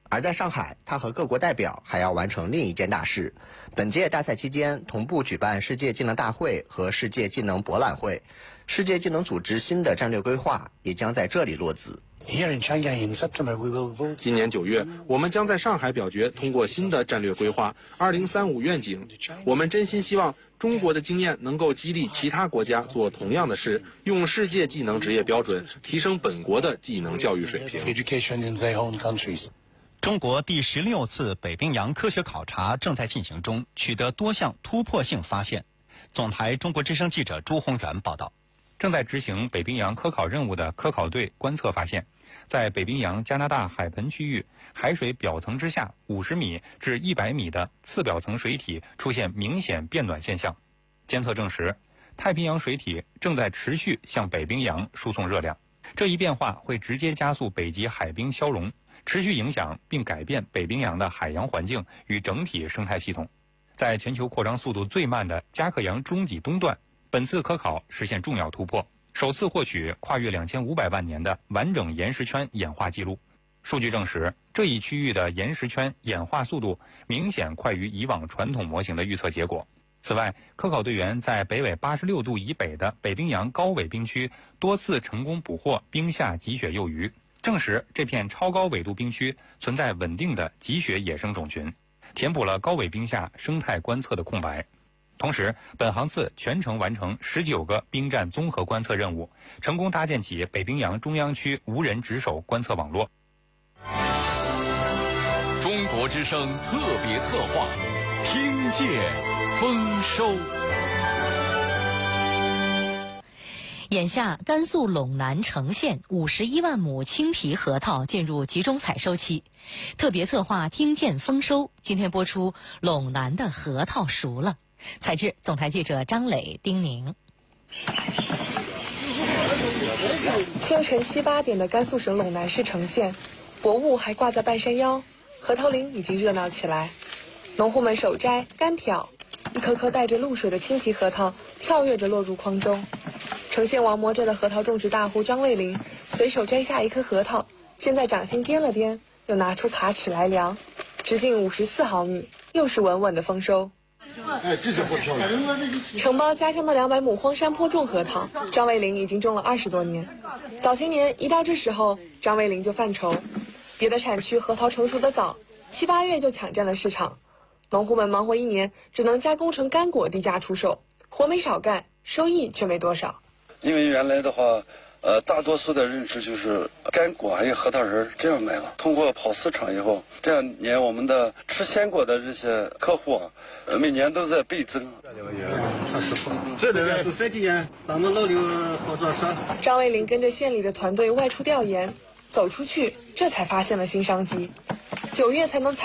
而在上海，他和各国代表还要完成另一件大事。本届大赛期间，同步举办世界技能大会和世界技能博览会，世界技能组织新的战略规划也将在这里落子。 今年9月，我们将在上海表决通过新的战略规划2035愿景。我们真心希望中国的经验能够激励其他国家做同样的事，用世界技能职业标准提升本国的技能教育水平。 中国第16次北冰洋科学考察正在进行中，取得多项突破性发现。总台中国之声记者朱宏元报道。 正在执行北冰洋科考任务的科考队观测发现，在北冰洋加拿大海盆区域，海水表层之下50米至100米的次表层水体出现明显变暖现象。监测证实，太平洋水体正在持续向北冰洋输送热量，这一变化会直接加速北极海冰消融，持续影响并改变北冰洋的海洋环境与整体生态系统。在全球扩张速度最慢的加克洋中脊东段，本次科考实现重要突破，首次获取跨越2500万年的完整岩石圈演化记录。数据证实，这一区域的岩石圈演化速度明显快于以往传统模型的预测结果。此外，科考队员在北纬86度以北的北冰洋高纬冰区多次成功捕获冰下极雪幼鱼，证实这片超高纬度冰区存在稳定的极雪野生种群，填补了高纬冰下生态观测的空白。同时，本航次全程完成19个冰站综合观测任务，成功搭建起北冰洋中央区无人值守观测网络。 中国之声特别策划，听见丰收。 眼下，甘肃陇南成县51万亩青皮核桃进入集中采收期。特别策划听见丰收，今天播出陇南的核桃熟了。采制总台记者张磊、丁宁。 清晨7、8点的甘肃省陇南市成县，薄雾还挂在半山腰，核桃林已经热闹起来。农户们手摘干挑，一颗颗带着露水的青皮核桃跳跃着落入筐中。成县王磨着的核桃种植大户张卫林随手摘下一颗核桃，先在掌心掂了掂，又拿出卡尺来量，直径54毫米，又是稳稳的丰收。 这是不漂亮。 承包家乡的200亩荒山坡种核桃，张卫林已经种了20多年。早些年一到这时候，张卫林就犯愁，别的产区核桃成熟的早，7、8月就抢占了市场，农户们忙活一年，只能加工成干果低价出售，活没少干，收益却没多少。 因为原来的话，大多数的认知就是干果还有核桃仁这样卖了。通过跑市场以后，这2年我们的吃鲜果的这些客户啊，每年都在倍增。 这个是3天，咱们老刘合作社。 张卫林跟着县里的团队外出调研，走出去，这才发现了新商机。9月才能采